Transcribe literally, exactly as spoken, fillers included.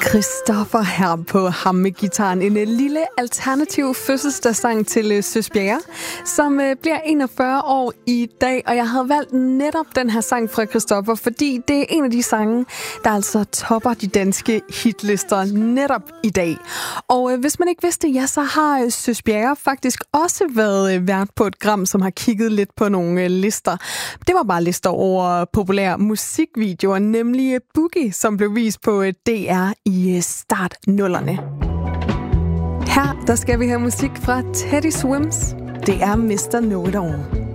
Christoffer her på Ham med Gitaren. En lille alternativ fødselsdagssang til Søs Bjerre, som bliver enogfyrre år i dag. Og jeg havde valgt netop den her sang fra Christoffer, fordi det er en af de sange, der altså topper de danske hitlister netop i dag. Og hvis man ikke vidste, ja, så har Søs Bjerre faktisk også været vært på et gram, som har kigget lidt på nogle lister. Det var bare lister over populære musikvideoer, nemlig Boogie, som blev vist på D R i start nullerne. Her der skal vi have musik fra Teddy Swims. Det er mister Know It All.